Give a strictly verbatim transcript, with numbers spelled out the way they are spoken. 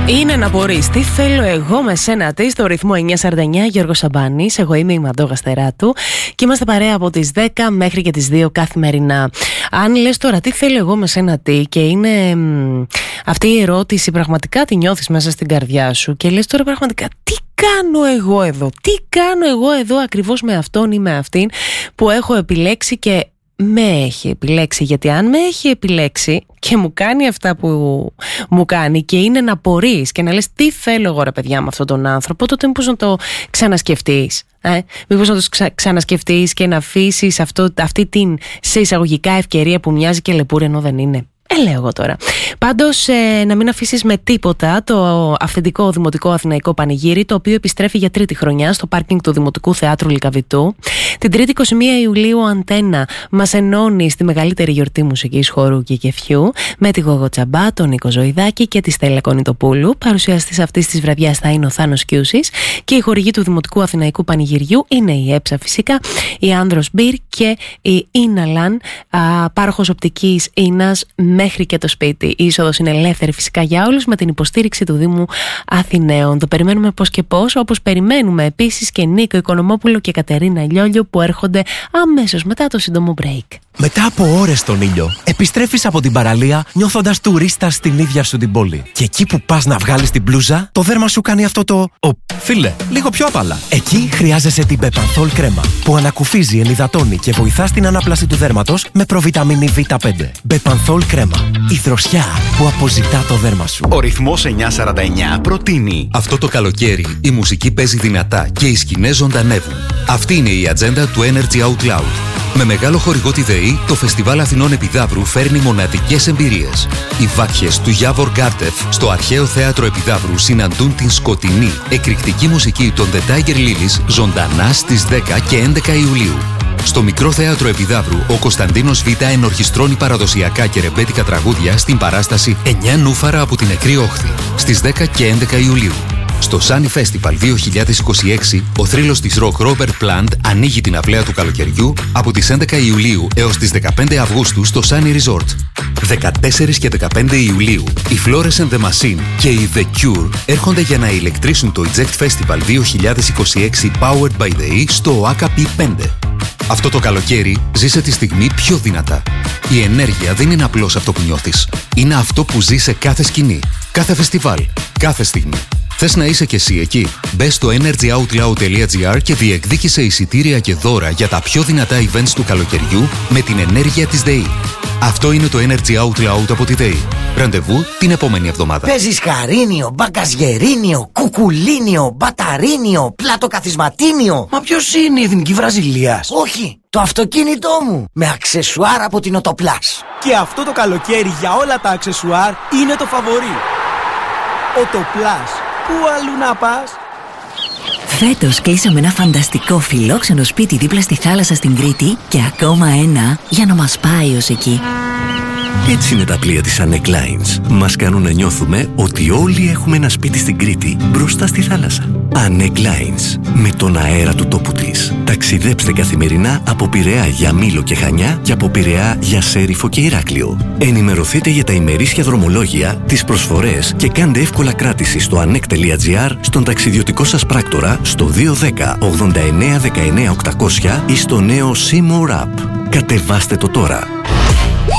Είναι να μπορείς. Τι θέλω εγώ με σένα, τι στο ρυθμό εννιά σαράντα εννιά, Γιώργος Σαμπάνης. Εγώ είμαι η Μαντώ Γαστεράτου και είμαστε παρέα από τις δέκα μέχρι και τις δύο καθημερινά. Αν λες τώρα τι θέλω εγώ με σένα, τι, και είναι μ, αυτή η ερώτηση πραγματικά τη νιώθεις μέσα στην καρδιά σου και λες τώρα πραγματικά τι κάνω εγώ εδώ, τι κάνω εγώ εδώ ακριβώς με αυτόν ή με αυτήν που έχω επιλέξει και με έχει επιλέξει. Γιατί αν με έχει επιλέξει και μου κάνει αυτά που μου κάνει και είναι να απορείς και να λες τι θέλω εγώ ρε παιδιά με αυτόν τον άνθρωπο, τότε μήπως να το ξανασκεφτείς. Ε? Μήπως να το ξα... ξανασκεφτείς και να αφήσεις αυτό, αυτή την σε εισαγωγικά ευκαιρία που μοιάζει και λεπούρη ενώ δεν είναι. Ε, λέω εγώ τώρα. Πάντως, ε, να μην αφήσεις με τίποτα το αυθεντικό Δημοτικό Αθηναϊκό Πανηγύρι, το οποίο επιστρέφει για τρίτη χρονιά στο πάρκινγκ του Δημοτικού Θεάτρου Λυκαβητού. Την Τρίτη εικοστή πρώτη Ιουλίου, ο Αντένα μας ενώνει στη μεγαλύτερη γιορτή μουσικής, χορού και κεφιού με τη Γόγο Τσαμπά, τον Νίκο Ζωηδάκη και τη Στέλλα Κονιτοπούλου. Παρουσιαστής αυτής της βραδιάς θα είναι ο Θάνος Κιούσης και η χορηγή του Δημοτικού Αθηναϊκού Πανηγυριού είναι η ΕΨΑ φυσικά, η Άνδρος Μπιρ και η Ίναλαν, πάροχος οπτικής Ίνας μέχρι και το σπίτι. Η είσοδος είναι ελεύθερη φυσικά για όλους με την υποστήριξη του Δήμου Αθηναίων. Το περιμένουμε πώς και πώς, όπως περιμένουμε επίσης και Νίκο Οικονομόπουλο και Κατερίνα Λιόλιο που έρχονται αμέσως μετά το σύντομο break. Μετά από ώρες στον ήλιο, επιστρέφεις από την παραλία νιώθοντας τουρίστα στην ίδια σου την πόλη. Και εκεί που πας να βγάλεις την μπλούζα, το δέρμα σου κάνει αυτό το «Ω, φίλε, λίγο πιο απαλά». Εκεί χρειάζεσαι την Μπεπανθόλ κρέμα, που ανακουφίζει, ενυδατώνει και βοηθά στην ανάπλαση του δέρματος με προβιταμίνη βι πέντε. Μπεπανθόλ κρέμα. Η δροσιά που αποζητά το δέρμα σου. Ο ρυθμός εννιά σαράντα εννιά προτείνει. Αυτό το καλοκαίρι η μουσική παίζει δυνατά και οι σκηνές ζωντανεύουν. Αυτή είναι η ατζέντα του Energy Out Loud. Με μεγάλο χορηγό τη ΔΕΗ, το Φεστιβάλ Αθηνών Επιδαύρου φέρνει μοναδικές εμπειρίες. Οι βάκχες του Γιάβορ Γκάρτεφ στο Αρχαίο Θέατρο Επιδαύρου συναντούν την σκοτεινή, εκρηκτική μουσική των The Tiger Lilies ζωντανά στις δέκα και έντεκα Ιουλίου. Στο Μικρό Θέατρο Επιδαύρου, ο Κωνσταντίνος Β ενορχιστρώνει παραδοσιακά και ρεμπέτικα τραγούδια στην παράσταση εννιά νούφαρα από την νεκρή όχθη, στις δέκα και έντεκα Ιουλίου. Στο Sunny Festival δύο χιλιάδες είκοσι έξι, ο θρύλος της ροκ Robert Plant ανοίγει την αυλαία του καλοκαιριού από τις έντεκα Ιουλίου έως τις δεκαπέντε Αυγούστου στο Sunny Resort. δεκατέσσερα και δεκαπέντε Ιουλίου, οι Flores and the Machine και οι The Cure έρχονται για να ηλεκτρίσουν το Eject Festival δύο χιλιάδες είκοσι έξι Powered by the E στο Άκα πι πέντε. Αυτό το καλοκαίρι ζήσε τη στιγμή πιο δυνατά. Η ενέργεια δεν είναι απλώς αυτό που νιώθεις. Είναι αυτό που ζεις σε κάθε σκηνή, κάθε φεστιβάλ, κάθε στιγμή. Θες να είσαι κι εσύ εκεί? Μπες στο energy out loud τελεία gr και διεκδίκησε εισιτήρια και δώρα για τα πιο δυνατά events του καλοκαιριού με την ενέργεια της ΔΕΗ. Αυτό είναι το Energy Out Loud από τη ΔΕΗ. Ραντεβού την επόμενη εβδομάδα. Παίζεις χαρίνιο, μπαγκαζιερίνιο, κουκουλίνιο, μπαταρίνιο, πλατοκαθισματίνιο. Μα ποιος είναι η Εθνική Βραζιλίας? Όχι, το αυτοκίνητό μου με αξεσουάρ από την Οτοπλάς. Και αυτό το καλοκαίρι για όλα τα αξεσουάρ είναι το φαβορί. Οτοπλάς. Πού αλλού να πας? Φέτος κλείσαμε ένα φανταστικό φιλόξενο σπίτι δίπλα στη θάλασσα στην Κρήτη και ακόμα ένα για να μας πάει ως εκεί. Έτσι είναι τα πλοία της Anec Lines. Μας κάνουν να νιώθουμε ότι όλοι έχουμε ένα σπίτι στην Κρήτη μπροστά στη θάλασσα. Anec Lines. Με τον αέρα του τόπου της. Ταξιδέψτε καθημερινά από Πειραιά για Μήλο και Χανιά και από Πειραιά για Σέριφο και Ηράκλειο. Ενημερωθείτε για τα ημερήσια δρομολόγια, τις προσφορές και κάντε εύκολα κράτηση στο anec τελεία gr, στον ταξιδιωτικό σας πράκτορα, στο δύο ένα μηδέν ογδόντα εννέα δεκαεννέα οκτακόσια ή στο νέο Seymour App. Κατεβάστε το τώρα.